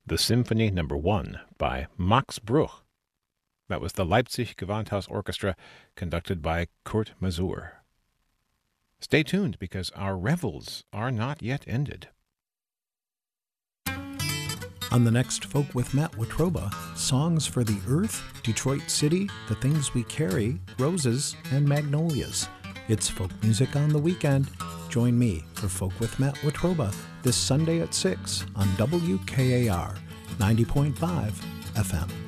the Symphony No. 1 by Max Bruch. That was the Leipzig Gewandhaus Orchestra, conducted by Kurt Masur. Stay tuned, because our revels are not yet ended. On the next Folk with Matt Watroba, songs for the earth, Detroit City, the things we carry, roses, and magnolias. It's folk music on the weekend. Join me for Folk with Matt Watroba this Sunday at 6 on WKAR 90.5 FM.